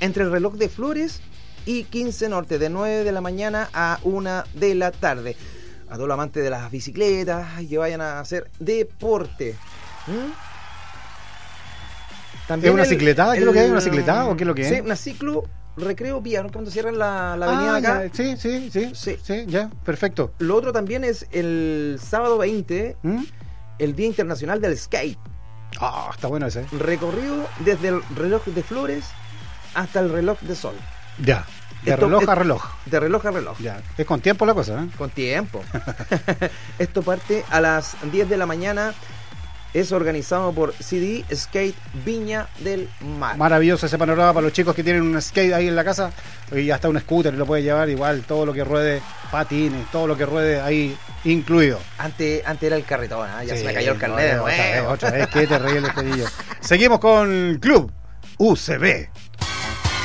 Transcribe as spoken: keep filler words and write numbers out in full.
entre el Reloj de Flores y quince Norte, de nueve de la mañana a una de la tarde. A todos los amantes de las bicicletas, que vayan a hacer deporte. ¿Mm? ¿Es una el, cicletada? ¿Qué es lo que hay? ¿Una cicletada o qué es lo que sí, es? Sí, una ciclo recreo vía, ¿no? Cuando cierran la, la avenida ah, acá. Ya. Sí, sí, sí, sí, sí, ya, perfecto. Lo otro también es el sábado veinte, ¿Mm? el Día Internacional del Skate. Ah, oh, está bueno ese. Recorrido desde el Reloj de Flores hasta el Reloj de Sol. Ya. De Esto, reloj a reloj. De reloj a reloj. Ya. Es con tiempo la cosa, ¿eh? Con tiempo. Esto parte a las diez de la mañana. Es organizado por C D Skate Viña del Mar. Maravilloso ese panorama para los chicos que tienen un skate ahí en la casa. Y hasta un scooter lo puede llevar igual. Todo lo que ruede, patines, todo lo que ruede ahí incluido. Antes, antes era el carretón, ¿eh? Ya sí, se me cayó el carnet. No, otra vez, otra vez. Qué terrible este niño. Seguimos con Club U C B.